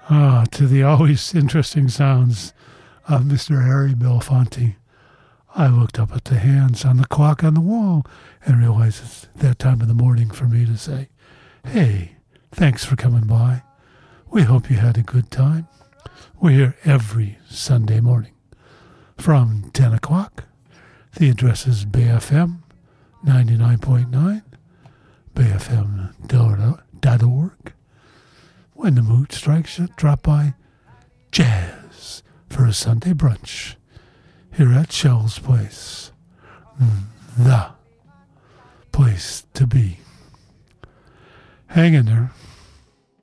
To the always interesting sounds of Mr. Harry Belafonte, I looked up at the hands on the clock on the wall and realized it's that time of the morning for me to say, hey, thanks for coming by. We hope you had a good time. We're here every Sunday morning from 10 o'clock. The address is BayFM 99.9, bayfm.org. When the mood strikes you, drop by Jazz for a Sunday brunch here at Shell's Place. The place to be. Hang in there.